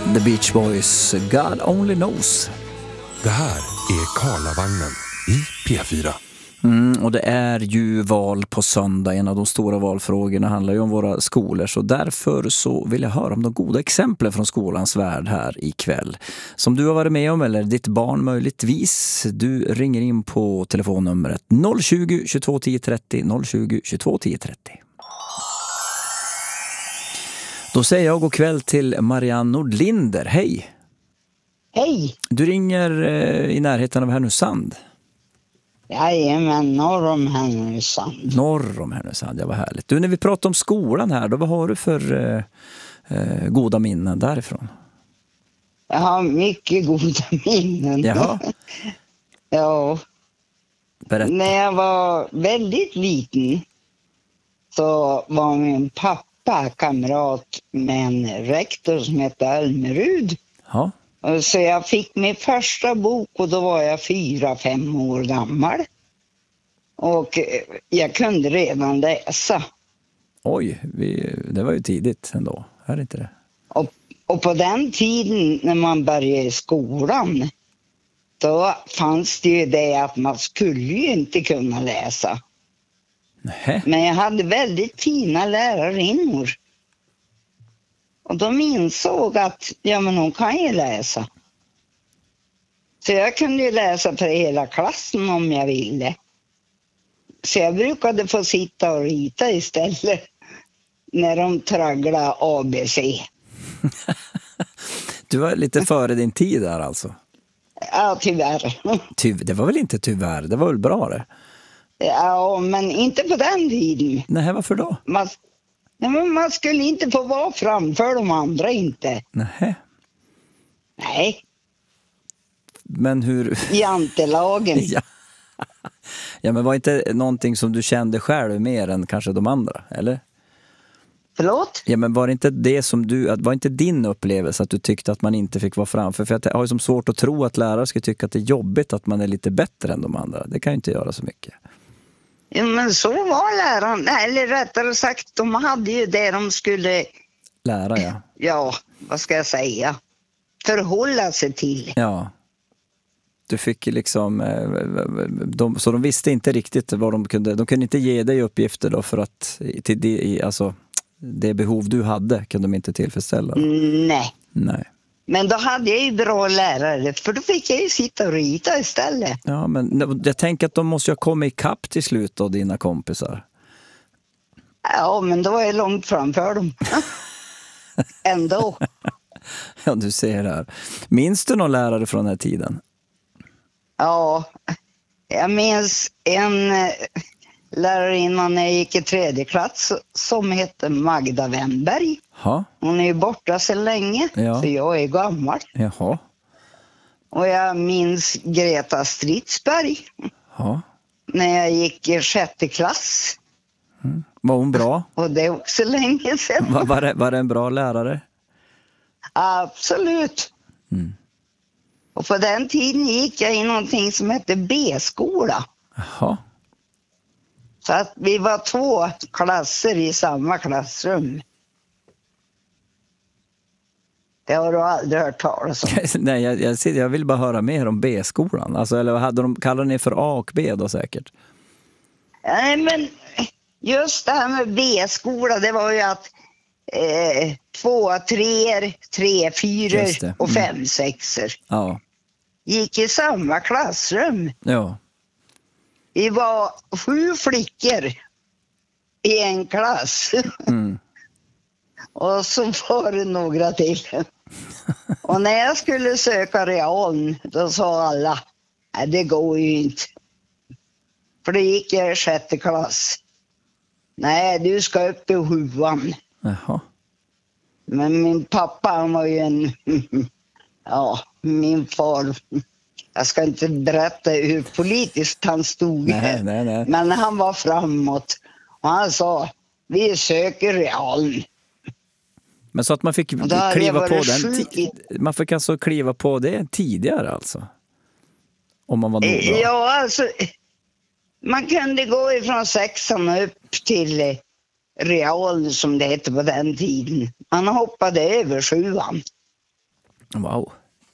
The Beach Boys, God Only Knows. Det här är Karlavagnen i P4. Och det är ju val på söndag. En av de stora valfrågorna handlar ju om våra skolor. Så därför så vill jag höra om de goda exemplen från skolans värld här ikväll. Som du har varit med om eller ditt barn möjligtvis. Du ringer in på telefonnumret 020 22 10 30 020 22 10 30. Då säger jag god kväll till Marianne Nordlinder. Hej! Hej! Du ringer i närheten av Härnösand. Jajamän, norr om Härnösand. Norr om Härnösand, ja vad härligt. Du, när vi pratar om skolan här, då vad har du för goda minnen därifrån? Jag har mycket goda minnen. Jaha. Ja. Berätta. När jag var väldigt liten så var min pappa kamrat med en rektor som hette Almerud. Ja. Så jag fick min första bok och då var jag 4-5 år gammal. Och jag kunde redan läsa. Oj, det var ju tidigt ändå. Är det inte det? Och på den tiden när man började i skolan, då fanns det ju det att man skulle ju inte kunna läsa. Nej. Men jag hade väldigt fina lärarinnor. Och de insåg att ja, men hon kan ju läsa. Så jag kunde ju läsa för hela klassen om jag ville. Så jag brukade få sitta och rita istället när de tragglade ABC. Du var lite före din tid där alltså. Ja, tyvärr. Det var väl inte tyvärr, det var väl bra det? Ja, men inte på den tiden. Nej, varför då? Man skulle inte få vara framför de andra inte. Nej. Nej. Men hur... Jantelagen. Ja. Ja, men var inte någonting som du kände själv mer än kanske de andra, eller? Förlåt? Ja, men var det inte det som var inte din upplevelse att du tyckte att man inte fick vara framför? För jag har ju som svårt att tro att lärare ska tycka att det är jobbigt att man är lite bättre än de andra. Det kan ju inte göra så mycket. Ja, men så var läraren, eller rättare sagt, de hade ju det de skulle... Lära, ja. Ja, vad ska jag säga? Förhålla sig till. Ja. Du fick liksom... så de visste inte riktigt vad de kunde... De kunde inte ge dig uppgifter då för att... Alltså, det behov du hade kunde de inte tillfredsställa. Nej. Men då hade jag ju bra lärare, för då fick jag ju sitta och rita istället. Ja, men jag tänker att de måste ju ha kommit ikapp till slut av dina kompisar. Ja, men då var jag långt framför dem. Ändå. Ja, du ser det här. Minns du någon lärare från den här tiden? Ja, jag minns en lärare innan jag gick i 3:e klass som hette Magda Wennberg. Ha? Hon är ju borta så länge, så jag är gammal. Jaha. Och jag minns Greta Stridsberg. Ja. När jag gick i 6:e klass. Mm. Var hon bra? Och det är också länge sedan. Var det en bra lärare? Absolut. Mm. Och på den tiden gick jag i någonting som hette B-skola. Jaha. Så att vi var 2 klasser i samma klassrum. Det har du aldrig hört talas om. Nej, jag vill bara höra mer om B-skolan. Alltså, eller kallade ni för A och B då säkert? Nej, men just det här med B-skola, det var ju att 2, 3, 3, 4 och 5, 6 ja. Gick i samma klassrum. Ja. Vi var 7 flickor i en klass. Mm. Och så var det några till. Och när jag skulle söka realen, då sa alla, nej det går ju inte. För det gick jag i 6:e klass. Nej, du ska upp i 7:an. Jaha. Men min pappa, han var ju en... ja, min far... Jag ska inte berätta hur politiskt han stod. Nej. Men han var framåt. Och han sa, vi söker realen. Men så att man fick kliva på den... Man fick alltså kliva på det tidigare alltså? Om man var noga. Ja, alltså... Man kunde gå ifrån 6:an upp till real som det hette på den tiden. Man hoppade över 7:an. Wow.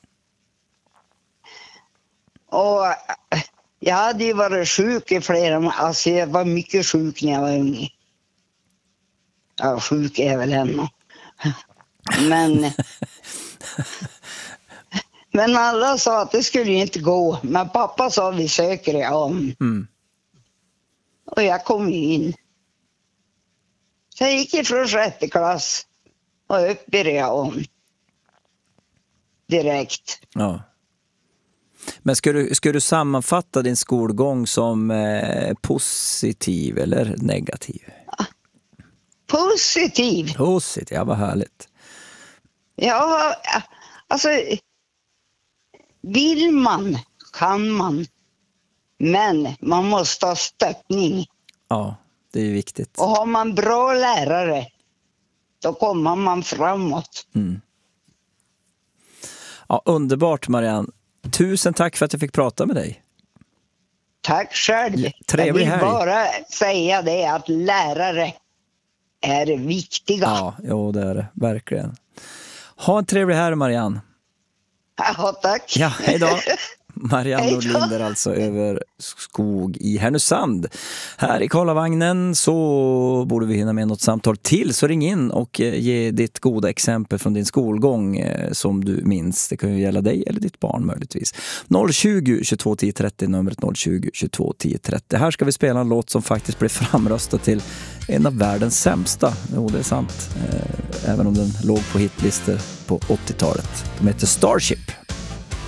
Och jag hade ju varit sjuk i flera månader. Alltså jag var mycket sjuk när jag var ung. Ja, sjuk är jag väl ännu. Men alla sa att det skulle ju inte gå. Men pappa sa vi söker det om. Mm. Och jag kom in. Så jag gick ifrån 6:e klass och upp i real. Direkt. Ja. Men ska du sammanfatta din skolgång som positiv eller negativ? Positiv. Positiv, ja, vad härligt. Ja, alltså vill man kan man. Men man måste ha stöttning. Ja, det är ju viktigt. Och har man bra lärare då kommer man framåt. Mm. Ja, underbart, Marianne. Tusen tack för att jag fick prata med dig. Tack själv. Trevlig jag vill helg. bara säga det att lärare är viktiga. Ja, jo, det är det. Verkligen. Ha en trevlig helg, Marianne. Ja, tack. Ja, hej då. Marianne Hej då. Nordlinder alltså över skog i Härnösand. Här i Karlavagnen så borde vi hinna med något samtal till, så ring in och ge ditt goda exempel från din skolgång som du minns. Det kan ju gälla dig eller ditt barn möjligtvis. 020 22 10 30, numret 020 22 10 30. Här ska vi spela en låt som faktiskt blev framröstad till en av världens sämsta. Jo, det är sant. Även om den låg på hitlistor på 80-talet. De heter Starship.